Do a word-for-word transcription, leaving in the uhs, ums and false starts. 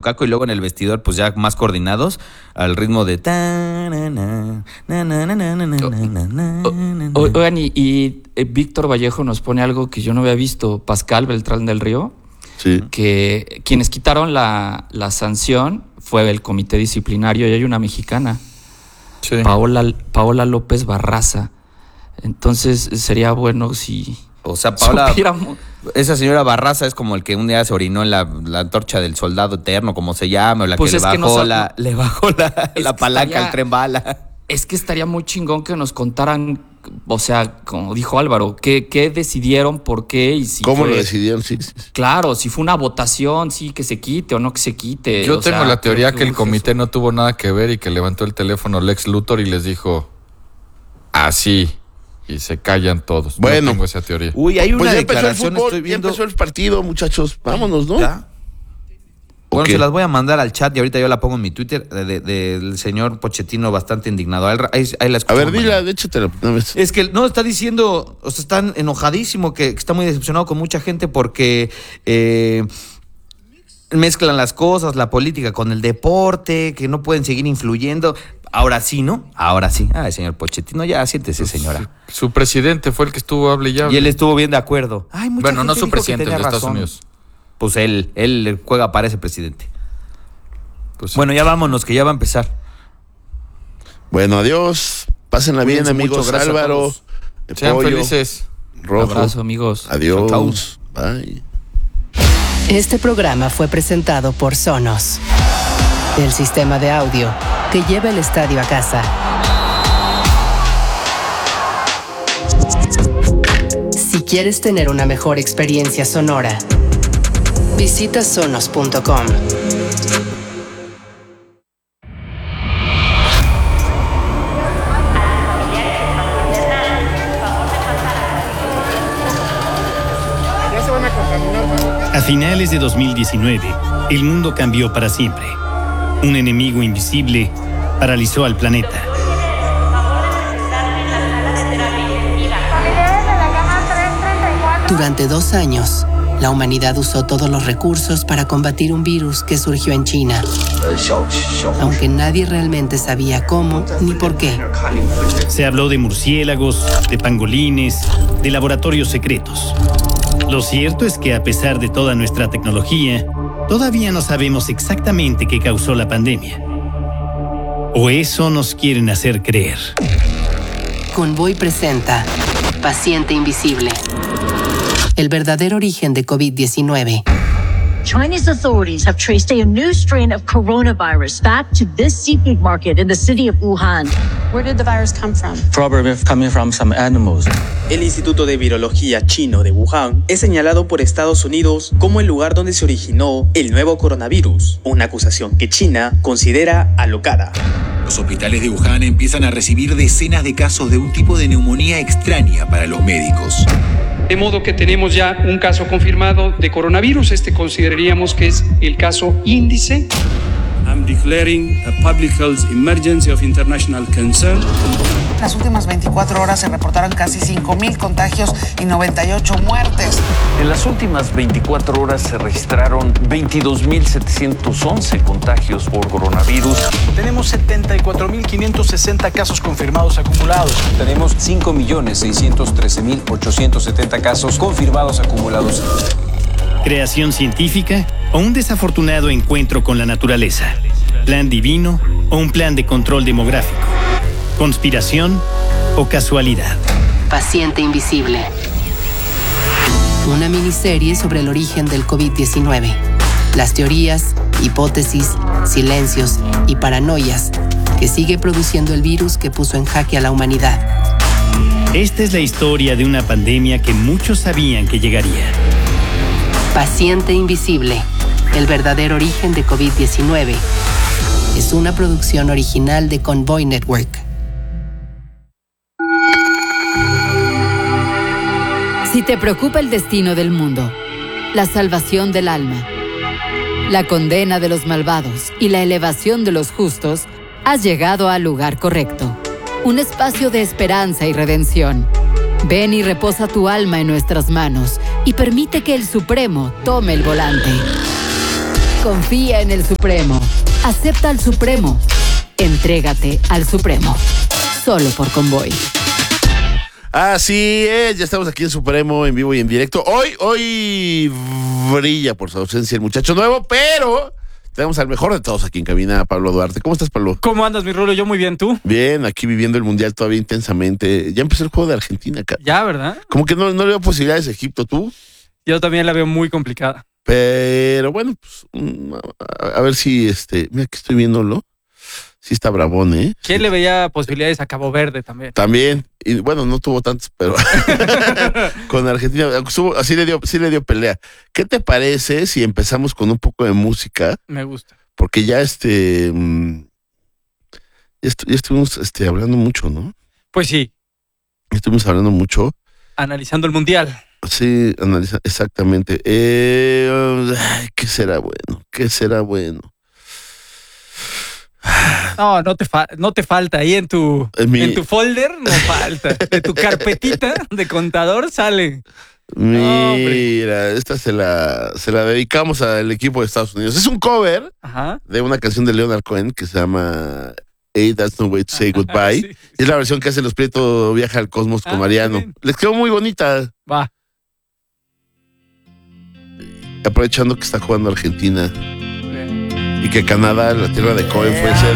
caco y luego en el vestidor pues ya más coordinados al ritmo de ta na na na na na na na na. Oigan, y, y eh, Víctor Vallejo nos pone algo que yo no había visto, Pascal Beltrán del Río, sí. que quienes quitaron la, la sanción fue el comité disciplinario y hay una mexicana, sí. Paola, Paola López Barraza. Entonces sería bueno si... O sea, Paola, supiéramos. Esa señora Barraza es como el que un día se orinó en la, la antorcha del soldado eterno, como se llama, o la pues que, le bajó, que nos, la, no, le bajó la, la palanca estaría, al tren bala. Es que estaría muy chingón que nos contaran, o sea, como dijo Álvaro, qué, qué decidieron, por qué y si ¿Cómo fue, lo decidieron? Sí, sí. Claro, si fue una votación, sí, que se quite o no que se quite. Yo o tengo sea, la teoría que, que el comité eso. no tuvo nada que ver y que levantó el teléfono Lex Luthor y les dijo así. Y se callan todos. Bueno. Yo tengo esa teoría. Uy, hay una pues ya declaración, empezó el fútbol, estoy viendo... ya empezó el partido, muchachos. Vámonos, ¿no? ¿Ya? Bueno, Okay. se las voy a mandar al chat y ahorita yo la pongo en mi Twitter del de, de señor Pochettino bastante indignado. Ahí, ahí, ahí la a ver, dila, échatela. Es que no, está diciendo, o sea, está enojadísimo, que, que está muy decepcionado con mucha gente porque eh, mezclan las cosas, la política con el deporte, que no pueden seguir influyendo. Ahora sí, ¿no? Ahora sí. Ay, señor Pochettino, ya siéntese, señora. Su, su presidente fue el que estuvo hable y hable. Y él estuvo bien de acuerdo. Ay, mucha bueno, gente no su dijo presidente, que el de tenía Estados razón. Unidos. Pues él, él juega para ese presidente. Pues sí. Bueno, ya vámonos, que ya va a empezar. Bueno, adiós. Pásenla bien, Cuídense amigos. mucho, gracias Álvaro. Sean Pollo, felices. Rojo. Un abrazo, amigos. Adiós. Chau. Bye. Este programa fue presentado por Sonos, el sistema de audio que lleva el estadio a casa. Si quieres tener una mejor experiencia sonora, visita sonos punto com. A finales de dos mil diecinueve, el mundo cambió para siempre. Un enemigo invisible paralizó al planeta. Durante dos años, la humanidad usó todos los recursos para combatir un virus que surgió en China, aunque nadie realmente sabía cómo ni por qué. Se habló de murciélagos, de pangolines, de laboratorios secretos. Lo cierto es que a pesar de toda nuestra tecnología, todavía no sabemos exactamente qué causó la pandemia. O eso nos quieren hacer creer. Convoy presenta Paciente Invisible. El verdadero origen de covid diecinueve. Chinese authorities have traced a new strain of coronavirus back to this seafood market in the city of Wuhan. Where did the virus come from? Probably coming from some animals. El Instituto de Virología chino de Wuhan es señalado por Estados Unidos como el lugar donde se originó el nuevo coronavirus, una acusación que China considera alocada. Los hospitales de Wuhan empiezan a recibir decenas de casos de un tipo de neumonía extraña para los médicos. De modo que tenemos ya un caso confirmado de coronavirus. Este consideraríamos que es el caso índice. I'm declaring a public health emergency of international concern. En las últimas veinticuatro horas se reportaron casi cinco mil contagios y noventa y ocho muertes. En las últimas veinticuatro horas se registraron veintidós mil setecientos once contagios por coronavirus. Tenemos setenta y cuatro mil quinientos sesenta casos confirmados acumulados. Tenemos cinco millones seiscientos trece mil ochocientos setenta casos confirmados acumulados. ¿Creación científica o un desafortunado encuentro con la naturaleza? ¿Plan divino o un plan de control demográfico? ¿Conspiración o casualidad? Paciente Invisible. Una miniserie sobre el origen del covid diecinueve. Las teorías, hipótesis, silencios y paranoias que sigue produciendo el virus que puso en jaque a la humanidad. Esta es la historia de una pandemia que muchos sabían que llegaría. Paciente Invisible. El verdadero origen de covid diecinueve. Es una producción original de Convoy Network. Si te preocupa el destino del mundo, la salvación del alma, la condena de los malvados y la elevación de los justos, has llegado al lugar correcto. Un espacio de esperanza y redención. Ven y reposa tu alma en nuestras manos y permite que el Supremo tome el volante. Confía en el Supremo. Acepta al Supremo. Entrégate al Supremo. Solo por Convoy. Así es, ya estamos aquí en Supremo, en vivo y en directo. Hoy, hoy brilla por su ausencia el muchacho nuevo, pero tenemos al mejor de todos aquí en cabina, Pablo Duarte. ¿Cómo estás, Pablo? ¿Cómo andas, mi Rulo? Yo muy bien, ¿tú? Bien, aquí viviendo el Mundial todavía intensamente. Ya empezó el juego de Argentina acá. Ya, ¿verdad? Como que no, no le veo posibilidades a Egipto, ¿tú? Yo también la veo muy complicada. Pero bueno, pues a, a ver si, este, mira que estoy viéndolo. Sí está bravón, ¿eh? ¿Quién le veía posibilidades a Cabo Verde también? También, y bueno, no tuvo tantos, pero con Argentina, subo, sí, le dio, sí le dio pelea. ¿Qué te parece si empezamos con un poco de música? Me gusta. Porque ya este, ya, estu- ya estuvimos este, hablando mucho, ¿no? Pues sí. Ya estuvimos hablando mucho. Analizando el Mundial. Sí, analiza, exactamente. Eh, ay, ¿qué será bueno? ¿Qué será bueno? No, no te, fa- no te falta. Ahí en tu, en, mi... en tu folder no falta. De tu carpetita de contador sale. Mira, no, esta se la, se la dedicamos al equipo de Estados Unidos. Es un cover Ajá. de una canción de Leonard Cohen que se llama Hey, That's No Way to Say Goodbye. Sí, sí. Es la versión que hace Los Prieto Viaja al Cosmos con ah, Mariano. Les quedó muy bonita. Va. Aprovechando que está jugando Argentina. Y que Canadá, la tierra de Cohen, fue sede